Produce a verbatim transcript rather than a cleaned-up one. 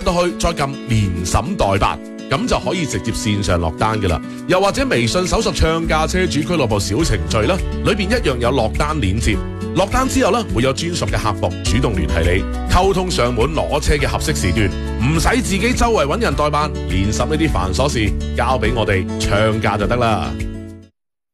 到去再撳年審代辦，咁就可以直接線上落單㗎啦。又或者微信搜索唱價車主俱樂部小程序啦，裏邊一樣有落單鏈接。落單之後咧，會有專屬嘅客服主動聯繫你，溝通上門攞車嘅合適時段，唔使自己周圍揾人代辦，年審呢啲繁瑣事交俾我哋唱價就得啦。